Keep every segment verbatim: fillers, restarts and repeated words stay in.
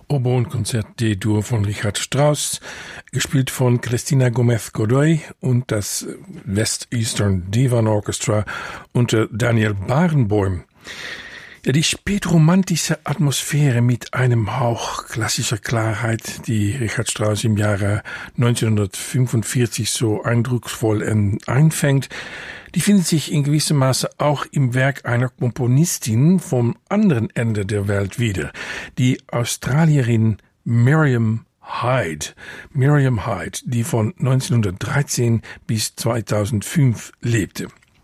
Oboen-Konzert D-Dur von Richard Strauss, gespielt von Cristina Gómez Godoy und das West Eastern Divan Orchestra unter Daniel Barenboim. Ja, die spätromantische Atmosphäre mit einem Hauch klassischer Klarheit, die Richard Strauss im Jahre neunzehnhundertfünfundvierzig so eindrucksvoll einfängt, die findet sich in gewissem Maße auch im Werk einer Komponistin vom anderen Ende der Welt wieder, die Australierin Miriam Hyde. Miriam Hyde, die von neunzehnhundertdreizehn bis zweitausendfünf lebte.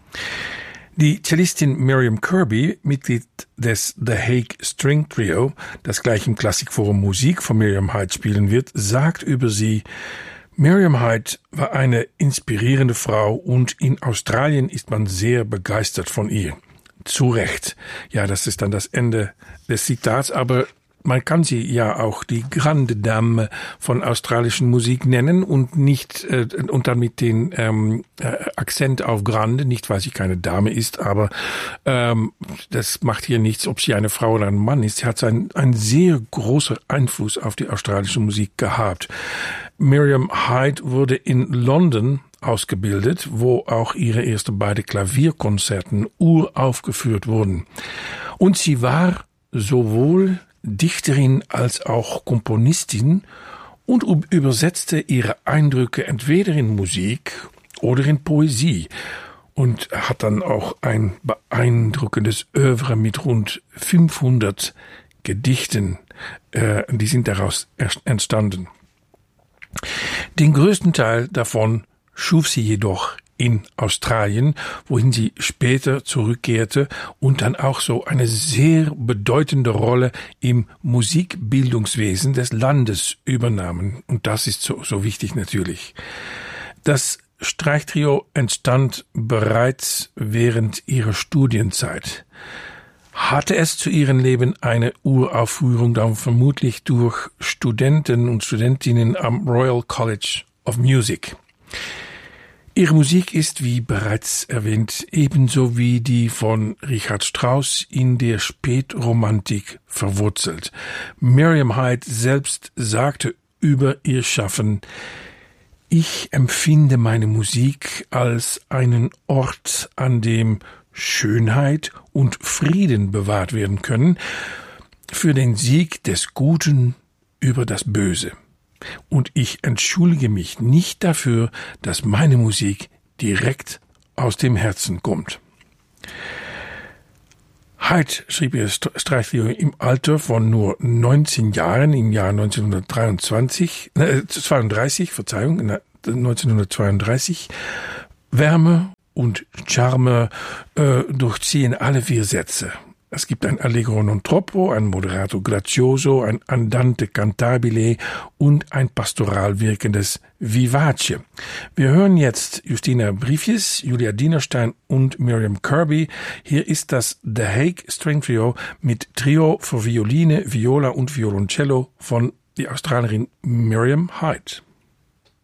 Die Cellistin Miriam Kirby, Mitglied des The Hague String Trio, das gleich im Klassikforum Musik von Miriam Hyde spielen wird, sagt über sie: Miriam Hyde war eine inspirierende Frau und in Australien ist man sehr begeistert von ihr. Zu Recht. Ja, das ist dann das Ende des Zitats, aber man kann sie ja auch die Grande Dame von australischen Musik nennen und nicht äh, und dann mit den ähm, äh, Akzent auf Grande, nicht weil sie keine Dame ist, aber ähm, das macht hier nichts, ob sie eine Frau oder ein Mann ist. Sie hat einen, einen sehr großen Einfluss auf die australische Musik gehabt. Miriam Hyde wurde in London ausgebildet, wo auch ihre ersten beiden Klavierkonzerten uraufgeführt wurden. Und sie war sowohl Dichterin als auch Komponistin und übersetzte ihre Eindrücke entweder in Musik oder in Poesie und hat dann auch ein beeindruckendes Œuvre mit rund fünfhundert Gedichten, äh, die sind daraus entstanden. Den größten Teil davon schuf sie jedoch in Australien, wohin sie später zurückkehrte und dann auch so eine sehr bedeutende Rolle im Musikbildungswesen des Landes übernahm. Und das ist so, so wichtig natürlich. Das Streichtrio entstand bereits während ihrer Studienzeit. Hatte es zu ihrem Leben eine Uraufführung dann vermutlich durch Studenten und Studentinnen am Royal College of Music. Ihre Musik ist, wie bereits erwähnt, ebenso wie die von Richard Strauss in der Spätromantik verwurzelt. Miriam Hyde selbst sagte über ihr Schaffen: Ich empfinde meine Musik als einen Ort, an dem Schönheit und Frieden bewahrt werden können, für den Sieg des Guten über das Böse. Und ich entschuldige mich nicht dafür, dass meine Musik direkt aus dem Herzen kommt. Hyde schrieb ihr Streichtrio im Alter von nur neunzehn Jahren im Jahr neunzehnhundertdreiundzwanzig, äh, zweiunddreißig, Verzeihung, neunzehnhundertzweiunddreißig. Wärme und Charme äh, durchziehen alle vier Sätze. Es gibt ein Allegro non troppo, ein Moderato grazioso, ein Andante cantabile und ein pastoral wirkendes Vivace. Wir hören jetzt Justina Briefjes, Julia Dienerstein und Miriam Kirby. Hier ist das The Hague String Trio mit Trio für Violine, Viola und Violoncello von der Australierin Miriam Hyde.